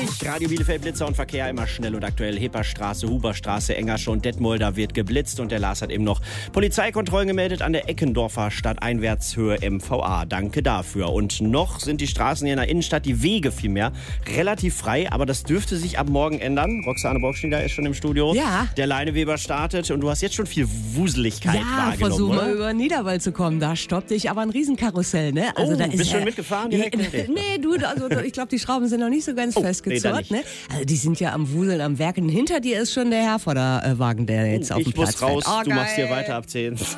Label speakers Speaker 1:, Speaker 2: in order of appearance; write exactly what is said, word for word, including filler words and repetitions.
Speaker 1: Radio Bielefeld, Blitzer und Verkehr immer schnell und aktuell. Hipperstraße, Huberstraße, Engersche und Detmolder wird geblitzt. Und der Lars hat eben noch Polizeikontrollen gemeldet an der Eckendorfer Stadteinwärtshöhe M V A. Danke dafür. Und noch sind die Straßen hier in der Innenstadt, die Wege vielmehr, relativ frei. Aber das dürfte sich ab morgen ändern. Roxane Bockschnieder ist schon im Studio.
Speaker 2: Ja.
Speaker 1: Der Leineweber startet und du hast jetzt schon viel Wuseligkeit
Speaker 2: ja,
Speaker 1: wahrgenommen,
Speaker 2: versuch mal
Speaker 1: oder?
Speaker 2: über Niederwald zu kommen. Da stoppt dich aber ein Riesenkarussell, ne? Also
Speaker 1: Oh,
Speaker 2: da ist,
Speaker 1: bist du schon
Speaker 2: äh,
Speaker 1: mitgefahren?
Speaker 2: Nee,
Speaker 1: Direkt?
Speaker 2: nee, du, also ich glaube, die Schrauben sind noch nicht so ganz
Speaker 1: Oh,
Speaker 2: festgezurrt,
Speaker 1: nee,
Speaker 2: ne? Also die sind ja am Wuseln, am Werken. Hinter dir ist schon der Herforder-Wagen, der jetzt
Speaker 1: Oh,
Speaker 2: auf dem
Speaker 1: ich
Speaker 2: Platz
Speaker 1: muss raus,
Speaker 2: fährt. Oh,
Speaker 1: du machst hier
Speaker 2: geil.
Speaker 1: weiter ab zehn.